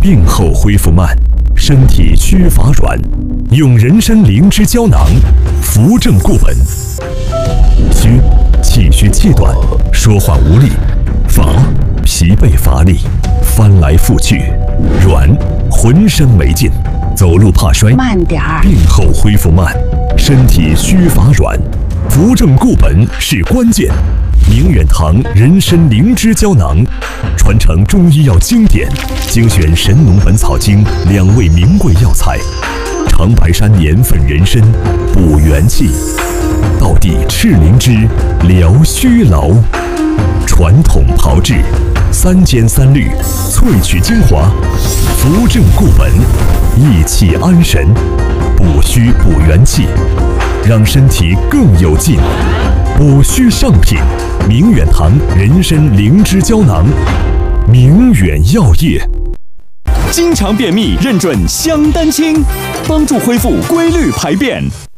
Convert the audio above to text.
病后恢复慢，身体虚乏软，用人参灵芝胶囊扶正固本。虚，气虚气短，说话无力；乏，疲惫乏力，翻来覆去；软，浑身没劲，走路怕摔。 慢点儿。 病后恢复慢，身体虚乏软，扶正固本是关键。明远堂人参灵芝胶囊，传承中医药经典，精选《神农本草经》2味名贵药材，长白山年份人参补元气，道地赤灵芝疗虚劳，传统炮制3煎3滤，萃取精华，扶正固本，益气安神，补虚补元气，让身体更有劲。补虚上品，明远堂人参灵芝胶囊，明远药业。 经常便秘认准香丹清，帮助恢复规律排便。